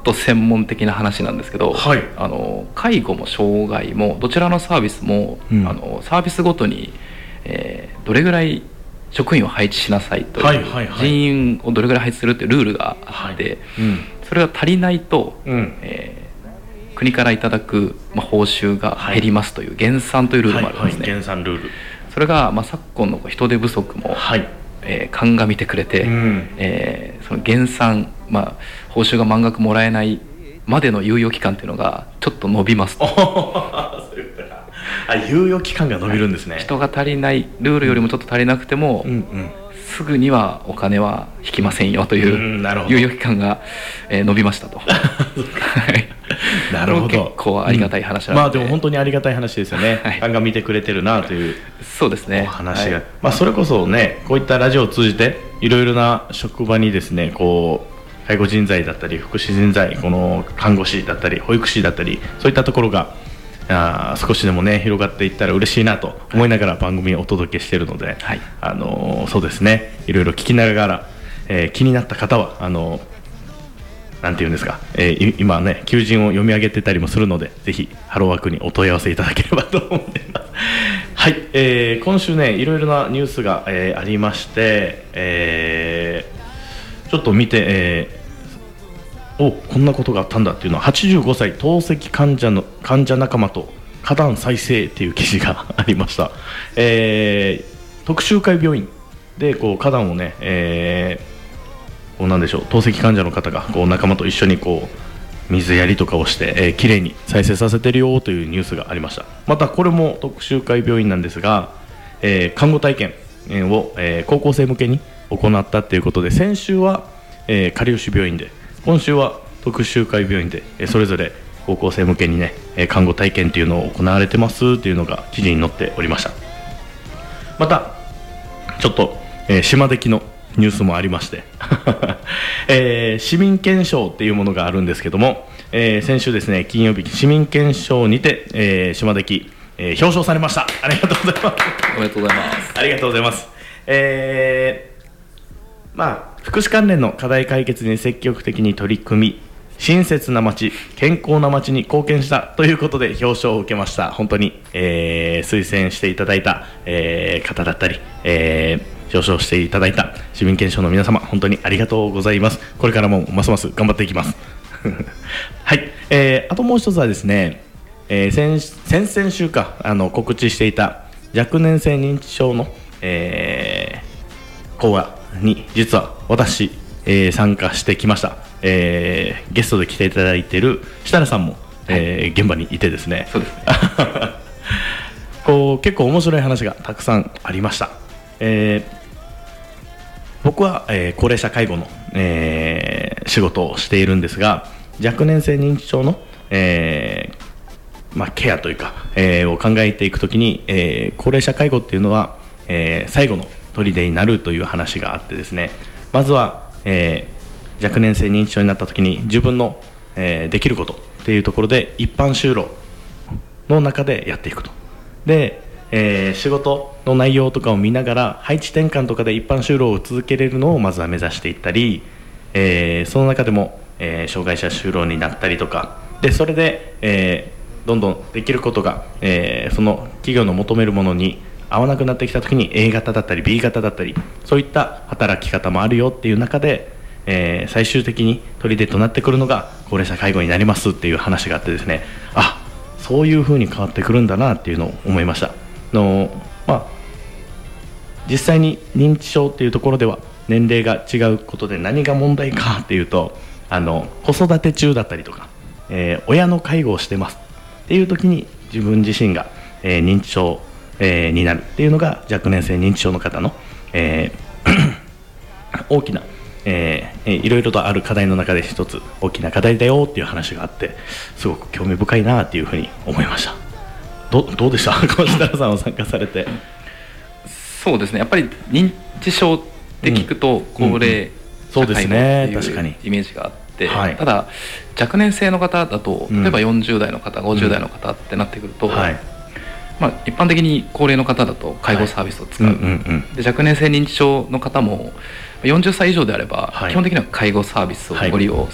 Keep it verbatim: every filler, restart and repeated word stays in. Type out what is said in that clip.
と専門的な話なんですけど、 はい、 あの介護も障害もどちらのサービスも、うん、あのサービスごとに、えー、どれぐらい職員を配置しなさいという、はいはいはい、人員をどれぐらい配置するっていうルールがあって、はいうん、それが足りないと、うんえー、国からいただく、まあ、報酬が減りますという減産というルールもあるんですね、はいはい、 減産ルール。 それが、まあ、昨今の人手不足も、はいえー、鑑みてくれて、うんえー、その減産、まあ、報酬が満額もらえないまでの猶予期間というのがちょっと伸びますとそういうことか。あ、猶予期間が伸びるんですね、はい、 人が足りないルールよりもちょっと足りなくても、うんうん、すぐにはお金は引きませんよという猶予期間が、えー、伸びましたとなるほど。 結構ありがたい話なので、 うん、まあでも本当にありがたい話ですよね、はい、鑑みてくれてるなというそうですねお話が、 はいまあ、それこそねこういったラジオを通じていろいろな職場にですねこう介護人材だったり福祉人材この看護師だったり保育士だったりそういったところがあ少しでもね広がっていったら嬉しいなと思いながら番組をお届けしているので、はいあのー、そうですねいろいろ聞きながら、えー、気になった方はあのー、なんていうんですか、えー、今ね求人を読み上げてたりもするのでぜひハローワークにお問い合わせいただければと思っていますはい、えー、今週ねいろいろなニュースが、えー、ありまして、えー、ちょっと見て、えーおこんなことがあったんだっていうのははちじゅうごさい透析患者の患者仲間と花壇再生っていう記事がありました、えー、特集会病院でこう花壇をね、えー、こうなんでしょう透析患者の方がこう仲間と一緒にこう水やりとかをして、えー、きれいに再生させてるよというニュースがありました。またこれも特集会病院なんですが、えー、看護体験を、えー、高校生向けに行ったということで先週は、えー、かりゆし病院で今週は特集会病院でそれぞれ高校生向けにね看護体験というのを行われてますというのが記事に載っておりました。またちょっと、えー、島出来のニュースもありまして、えー、市民憲章っていうものがあるんですけども、えー、先週ですね金曜日市民憲章にて、えー、島出来、えー、表彰されました。ありがとうございます。 おめでとうございます。 ありがとうございます。えー、まあ福祉関連の課題解決に積極的に取り組み親切な街健康な街に貢献したということで表彰を受けました。本当に、えー、推薦していただいた、えー、方だったり、えー、表彰していただいた市民憲章の皆様本当にありがとうございます。これからもますます頑張っていきますはい、えー、あともう一つはですね、えー、先, 先々週かあの告知していた若年性認知症の、えー、講話に実は私、えー、参加してきました、えー、ゲストで来ていただいている設楽さんも、えー、現場にいてですね、 そうですねこう結構面白い話がたくさんありました、えー、僕は、えー、高齢者介護の、えー、仕事をしているんですが若年性認知症の、えーまあ、ケアというか、えー、を考えていくときに、えー、高齢者介護っていうのは、えー、最後の砦になるという話があってですねまずは、えー、若年性認知症になった時に自分の、えー、できることっていうところで一般就労の中でやっていくとで、えー、仕事の内容とかを見ながら配置転換とかで一般就労を続けれるのをまずは目指していったり、えー、その中でも、えー、障害者就労になったりとかでそれで、えー、どんどんできることが、えー、その企業の求めるものに合わなくなってきた時に A 型だったり B 型だったりそういった働き方もあるよっていう中で、えー、最終的に砦となってくるのが高齢者介護になりますっていう話があってですねあそういう風に変わってくるんだなっていうのを思いましたの、まあ、実際に認知症っていうところでは年齢が違うことで何が問題かっていうとあの子育て中だったりとか、えー、親の介護をしてますっていう時に自分自身が、えー、認知症えー、になるっていうのが若年性認知症の方の、えー、大きな、えー、いろいろとある課題の中で一つ大きな課題だよっていう話があってすごく興味深いなっていうふうに思いました。 ど, どうでした川下さんは参加されて。 そうですねやっぱり認知症って聞くと高齢社会のっていうイメージがあって、はい、ただ若年性の方だと例えばよんじゅう代の方、うん、ごじゅう代の方ってなってくると、はいまあ、一般的に高齢の方だと介護サービスを使う、はいうんうんうん、で若年性認知症の方もよんじゅっさい以上であれば、はい、基本的には介護サービスをご利用